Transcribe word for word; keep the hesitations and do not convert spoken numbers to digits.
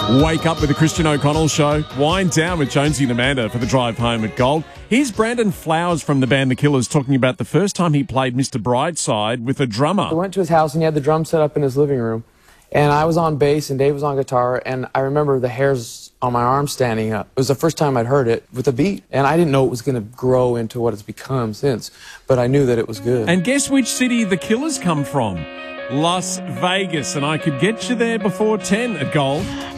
Wake up with the Christian O'Connell Show. Wind down with Jonesy and Amanda for the drive home at Gold. Here's Brandon Flowers from the band The Killers talking about the first time he played Mister Brightside with a drummer. I went to his house and he had the drum set up in his living room. And I was on bass and Dave was on guitar. And I remember the hairs on my arm standing up. It was the first time I'd heard it with a beat. And I didn't know it was going to grow into what it's become since. But I knew that it was good. And guess which city The Killers come from? Las Vegas. And I could get you there before ten at Gold.